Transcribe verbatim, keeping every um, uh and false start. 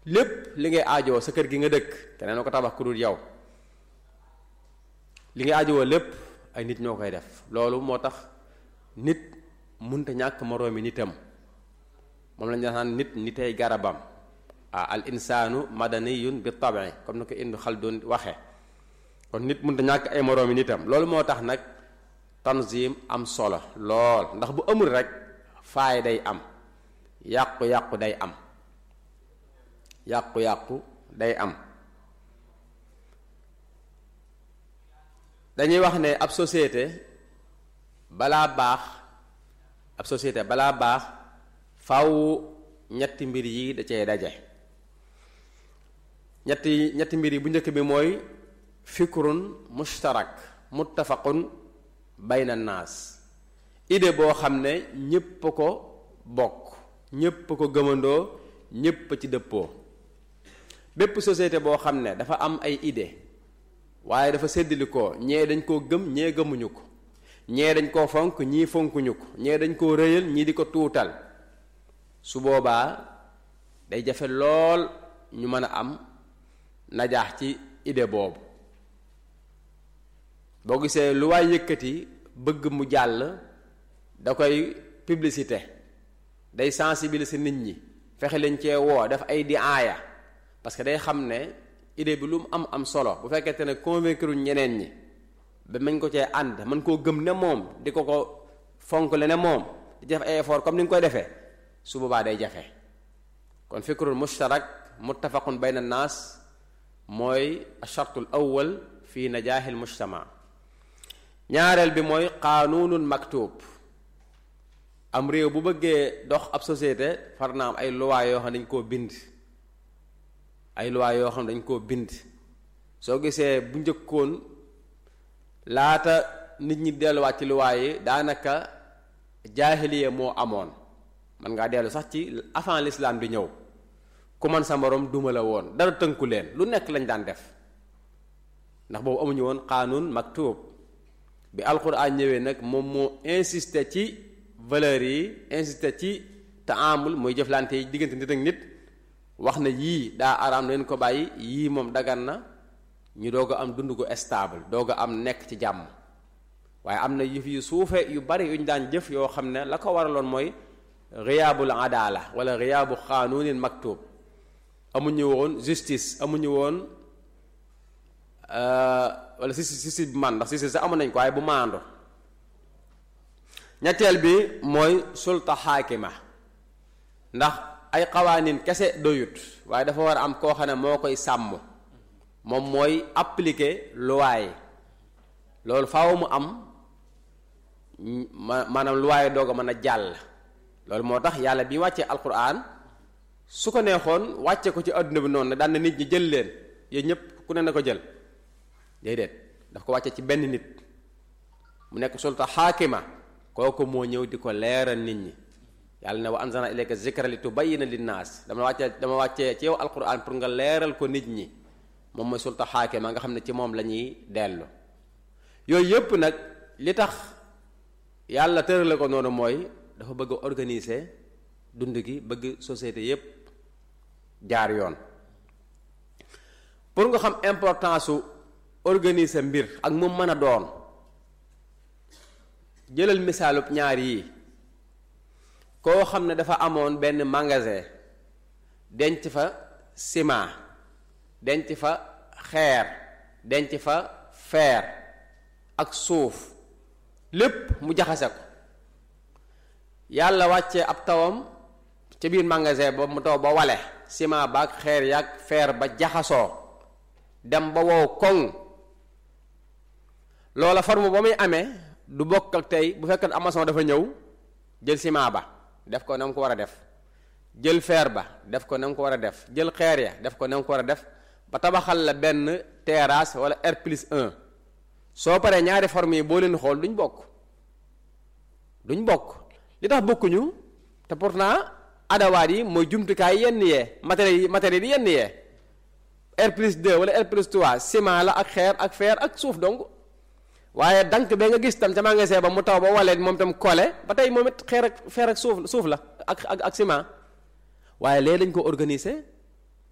lépp li ngay aajoo sa kër gi nga dëkk keneen na ko tabax ku dul yow li ngay aajowoo lépp ay nit ñoo koy def loolu moo tax nit munta ñàkk moroomi nitam moom lañu naan nit nitay garabam ah al insaanu madaniyun bi tabi comme ni ko Ibn Khaldun waxe kon nit munta ñàkk ay moroomi nitam loolu moo tax nag tanzim am solo lool ndax bu amul rek faay day am yàqu-yàqu day am yàqu-yàqu day am dañuy wax ne ab société balaa baax ab société balaa baax faw ñetti mbir yi da cee daje ñetti ñetti mbir yi bu njëkk bi mooy fikrun mushtarak muttafaqun bayna naas idée boo xam ne ñépp ko bokk ñépp ko gëmandoo ñépp ci dëppoo bépp société boo xam ne dafa am ay idée waaye dafa séddali ko ñee dañ koo gëm ñee gëmuñu ko ñee dañ koo fonk ñii fonkuñu ko ñee dañ koo rëyal ñii di ko tuutal su boobaa day jafe lool ñu mën a am najaax ci idée boobu boo gisee lu waay yëkkati bëgg mu jàll da koy publicité day sensibiliser nit ñi fexe leen cee woo def ay di aaya parce que day xam ne idée bi lu mu am am solo bu fekkente ne convaincre ñeneen ñi ba mañ ko cee ànd mën koo gëm ne moom di ko ko fonk le ne moom di def ay effort comme ni nga koy defee su boobaa day jafe kon fikrul mushtarak muttafaqun bayna naas mooy achartul awwal fi najaahil mujtama ñaareel bi mooy qaanuunun maktub am réew bu bëggee dox ab société far na am ay loi yoo xam ne dañ koo bind ay loi yoo xam ne dañ koo bind soo gisee bu njëkkoon laata nit ñi delluwaat ci loi yi daanaka jaahiliya moo amoon man ngaa dellu sax ci avant l'islam di ñëw ku man sa morom duma la woon dara tënku leen lu nekk lañ daan def ndax boobu amuñu woon qaanuun maktub bi alquran ñëwee nag moom moo insisté ci valeurs yi insisté ci taamul mooy jëflante yi diggante nit ak nit wax na yii daa araam leen ko bàyyi yii moom dagan na ñu doog a am dund gu stable doog a am nekk ci jàmm waaye am na yëf yu suufe yu bari yu ñu daan jëf yoo xam ne la ko waraloon mooy riyaabul adala wala riyaabu qaanuunin maktub amuñu woon justice amuñu woon wala si si si man ndax si si sax amoon nañ ko waaye bu maando ñetteel bi mooy sulta xaakima ndax ay xawaanin kese doyut waaye dafa war a am koo xam ne moo koy sàmm moom mooy appliquer loi loolu faaw mu am ma maanaam loi doog a mën a jàll loolu moo tax yàlla bi wàccee alquran su ko neexoon wàcce ko ci adduna bi noonu ne daan na nit ñi jël leen yéen ñëpp ku ne na ko jël déedéet daf ko wàcce ci benn nit mu nekk sulta xaakima kooku moo ñëw di ko leeral nit ñi yàlla ne wa anzalna ilayka zikra li tubayyina linnaas dama wàccee dama wàccee ci yow alquran pour nga leeral ko nit ñi moom mooy sulta xaakima nga xam ne ci moom la ñuy dellu yooyu yëpp nag li tax yàlla tërale ko noonu mooy dafa bëgg a organiser dund gi bëgg société yépp jaar yoon pour nga xam importance su organiser mbir ak mu mën a doon jëlal misaalub ñaar yii koo xam ne dafa amoon benn magasin denc fa ciment denc fa xeer denc fa fer ak suuf lépp mu jaxase ko yàlla wàccee ab tawam ca biir magasin ba mu taw ba wale ciment ba ak xeer yaag fer ba jaxasoo dem ba wow koŋ loola forme ba muy amee du bokk ak tey bu fekkee amason dafa ñëw jël ciment ba def ko na mu ko war a def jël fer ba def ko na mu ko war a def jël xeer ya def ko na mu ko war a def ba tabaxal la benn terrasse wala R plus un soo paree ñaari forme yi boo leen xool duñ bokk duñ bokk li tax bokkuñu te pourtant adawaat yi mooy jumtukaay yenn yee matériel yi matériel yi yenn yee R plus deux wala R plus trois ciment la ak xeer ak fer ak suuf donc waaye dank ba nga gis tam ca magasin ba mu taw ba walee moom tam kole ba tey moom it xeer ak fer ak suuf suuf la ak ak ak ciment waaye léegi dañ ko organiser